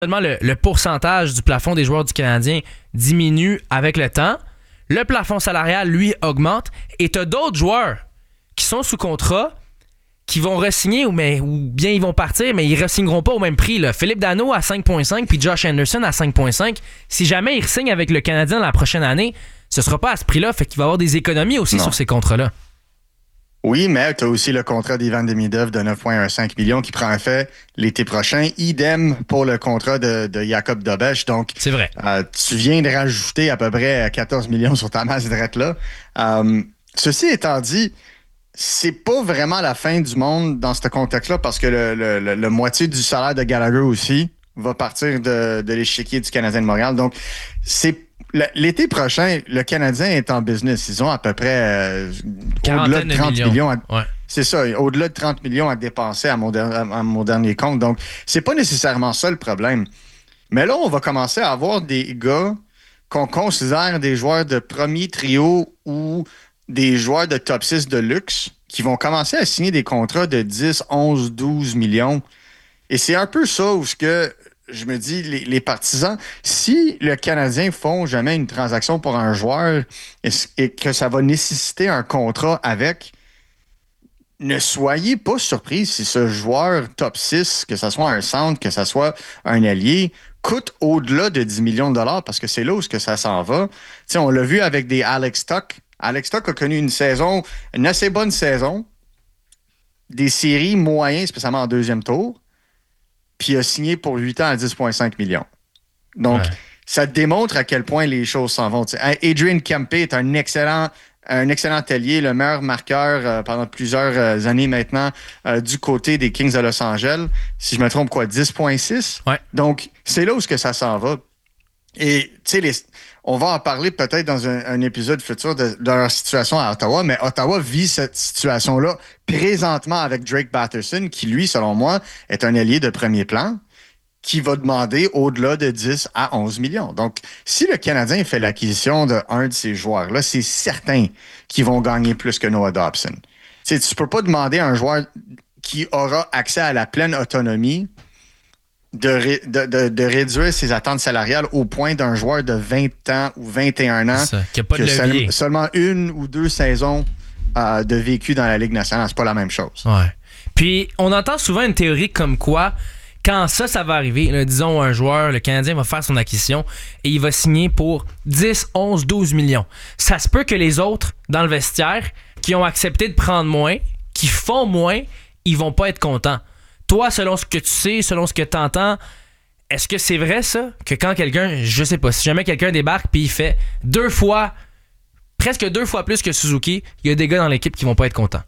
Le pourcentage du plafond des joueurs du Canadien diminue avec le temps. Le plafond salarial, lui, augmente. Et tu as d'autres joueurs qui sont sous contrat qui vont re-signer ou bien ils vont partir, mais ils ne re-signeront pas au même prix. Là. Philippe Danault à 5,5 puis Josh Anderson à 5,5. Si jamais ils re-signent avec le Canadien la prochaine année, ce ne sera pas à ce prix-là. Fait qu'il va y avoir des économies aussi sur ces contrats-là. Oui, mais tu as aussi le contrat d'Ivan Demidov de 9,5 millions qui prend effet l'été prochain. Idem pour le contrat de Jacob Dobeš. Donc, c'est vrai. Tu viens de rajouter à peu près 14 millions sur ta masse drette là. Ceci étant dit, c'est pas vraiment la fin du monde dans ce contexte-là parce que le moitié du salaire de Gallagher aussi va partir de l'échiquier du Canadien de Montréal. Donc, l'été prochain, le Canadien est en business. Ils ont à peu près au-delà de 30 millions. Ouais. C'est ça, au-delà de 30 millions à dépenser à mon dernier compte. Donc, c'est pas nécessairement ça le problème. Mais là, on va commencer à avoir des gars qu'on considère des joueurs de premier trio ou des joueurs de top 6 de luxe qui vont commencer à signer des contrats de 10, 11, 12 millions. Et c'est un peu ça où je me dis, les partisans, si le Canadien font jamais une transaction pour un joueur et que ça va nécessiter un contrat avec, ne soyez pas surpris si ce joueur top 6, que ce soit un centre, que ce soit un allié, coûte au-delà de 10 millions de dollars parce que c'est là où ça s'en va. T'sais, on l'a vu avec des Alex Tuch. Alex Tuch a connu une assez bonne saison, des séries moyennes, spécialement en deuxième tour, puis a signé pour 8 ans à 10,5 millions. Donc, ça démontre à quel point les choses s'en vont. T'sais, Adrian Kempe est un excellent allié, le meilleur marqueur pendant plusieurs années maintenant du côté des Kings de Los Angeles. Si je me trompe, 10,6? Ouais. Donc, c'est là où ça s'en va. Et, tu sais, on va en parler peut-être dans un épisode futur de leur situation à Ottawa, mais Ottawa vit cette situation-là présentement avec Drake Batherson, qui, lui, selon moi, est un allié de premier plan, qui va demander au-delà de 10 à 11 millions. Donc, si le Canadien fait l'acquisition d'un de ces joueurs-là, c'est certain qu'ils vont gagner plus que Noah Dobson. Tu ne peux pas demander à un joueur qui aura accès à la pleine autonomie de réduire ses attentes salariales au point d'un joueur de 20 ans ou 21 ans qui n'a pas de levier. Seulement une ou deux saisons de vécu dans la Ligue nationale. C'est pas la même chose. Ouais. Puis, on entend souvent une théorie comme quoi, quand ça va arriver, là, disons un joueur, le Canadien va faire son acquisition et il va signer pour 10, 11, 12 millions. Ça se peut que les autres, dans le vestiaire, qui ont accepté de prendre moins, qui font moins, ils vont pas être contents. Toi, selon ce que tu sais, selon ce que tu entends, est-ce que c'est vrai, ça? Que quand quelqu'un, je sais pas, si jamais quelqu'un débarque puis il fait presque deux fois plus que Suzuki, il y a des gars dans l'équipe qui vont pas être contents?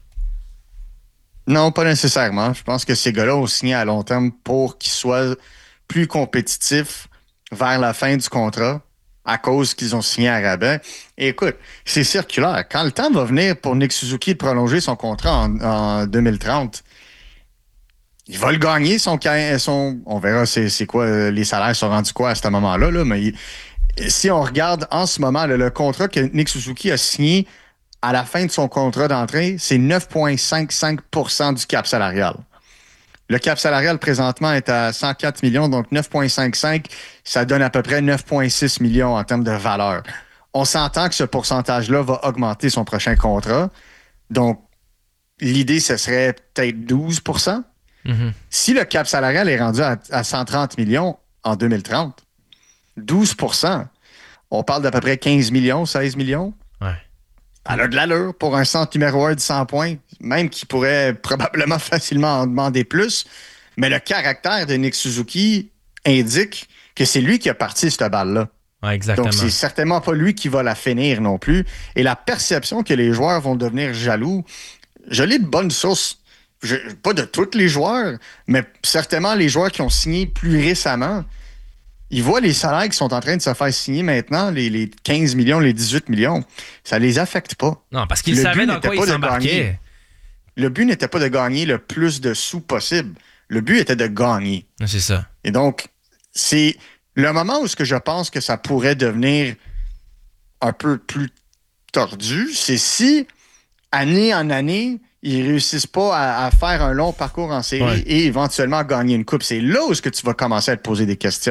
Non, pas nécessairement. Je pense que ces gars-là ont signé à long terme pour qu'ils soient plus compétitifs vers la fin du contrat à cause qu'ils ont signé à rabais. Et écoute, c'est circulaire. Quand le temps va venir pour Nick Suzuki de prolonger son contrat en 2030, il va le gagner, on verra c'est quoi, les salaires sont rendus quoi à ce moment-là, là, mais si on regarde en ce moment le contrat que Nick Suzuki a signé à la fin de son contrat d'entrée, c'est 9,55% du cap salarial. Le cap salarial présentement est à 104 millions, donc 9,55, ça donne à peu près 9,6 millions en termes de valeur. On s'entend que ce pourcentage-là va augmenter son prochain contrat, donc l'idée, ce serait peut-être 12%. Mm-hmm. Si le cap salarial est rendu à 130 millions en 2030, 12%, on parle d'à peu près 15 millions, 16 millions. Ouais. Elle a de l'allure pour un centre numéro 1 de 100 points, même qui pourrait probablement facilement en demander plus. Mais le caractère de Nick Suzuki indique que c'est lui qui a parti cette balle-là. Ouais, exactement. Donc, c'est certainement pas lui qui va la finir non plus. Et la perception que les joueurs vont devenir jaloux, je lis de bonnes sources. Pas de tous les joueurs, mais certainement les joueurs qui ont signé plus récemment, ils voient les salaires qui sont en train de se faire signer maintenant, les 15 millions, les 18 millions. Ça les affecte pas. Non, parce qu'ils savaient dans quoi ils s'embarquaient. Le but n'était pas de gagner le plus de sous possible. Le but était de gagner. C'est ça. Et donc, c'est le moment où je pense que ça pourrait devenir un peu plus tordu, c'est si, année en année, ils réussissent pas à faire un long parcours en série et éventuellement gagner une coupe. C'est là où tu vas commencer à te poser des questions.